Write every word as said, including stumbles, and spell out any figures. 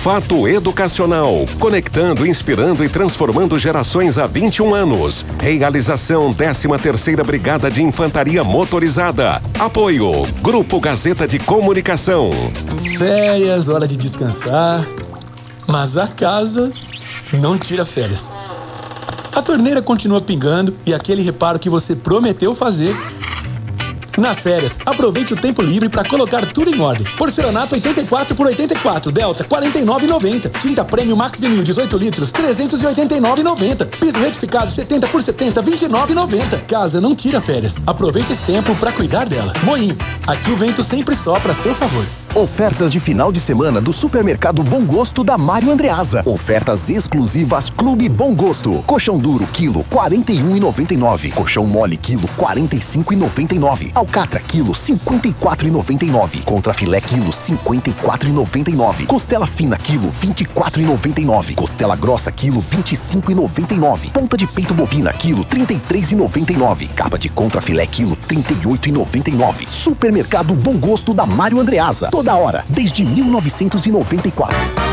Fato Educacional, conectando, inspirando e transformando gerações há vinte e um anos. Realização décima terceira Brigada de Infantaria Motorizada. Apoio Grupo Gazeta de Comunicação. Férias, hora de descansar. Mas a casa não tira férias. A torneira continua pingando e aquele reparo que você prometeu fazer. Nas férias, aproveite o tempo livre para colocar tudo em ordem. Porcelanato oitenta e quatro por oitenta e quatro, Delta quarenta e nove reais e noventa centavos. Tinta Prêmio Max Vinil dezoito litros, trezentos e oitenta e nove reais e noventa centavos. Piso retificado setenta por setenta, vinte e nove reais e noventa centavos. Casa não tira férias. Aproveite esse tempo para cuidar dela. Moinho, aqui o vento sempre sopra a seu favor. Ofertas de final de semana do Supermercado Bom Gosto da Mário Andreasa. Ofertas exclusivas Clube Bom Gosto. Colchão duro, quilo, quarenta e um reais e noventa e nove centavos. Colchão mole, quilo, quarenta e cinco reais e noventa e nove centavos. Alcatra, quilo, cinquenta e quatro reais e noventa e nove centavos. Contrafilé, quilo, cinquenta e quatro reais e noventa e nove centavos. Costela fina, quilo, vinte e quatro reais e noventa e nove centavos. Costela grossa, quilo, vinte e cinco reais e noventa e nove centavos. Ponta de peito bovina, quilo, trinta e três reais e noventa e nove centavos. Capa de contrafilé, quilo, trinta e oito reais e noventa e nove centavos. Supermercado Bom Gosto da Mário Andreasa. Toda hora, desde mil novecentos e noventa e quatro.